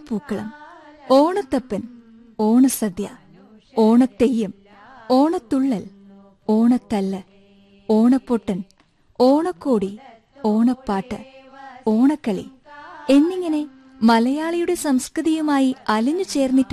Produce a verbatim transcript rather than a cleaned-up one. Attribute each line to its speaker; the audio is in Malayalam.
Speaker 1: ഓണപ്പൂക്കളം, ഓണത്തപ്പൻ, ഓണസദ്യ, ഓണത്തെയ്യം, ഓണത്തുള്ളൽ, ഓണത്തല്ല്, ഓണപ്പൊട്ടൻ, ഓണക്കോടി, ഓണപ്പാട്ട്, ഓണക്കളി എന്നിങ്ങനെ മലയാളിയുടെ സംസ്കൃതിയുമായി അലിഞ്ഞു ചേർന്നിട്ടുള്ള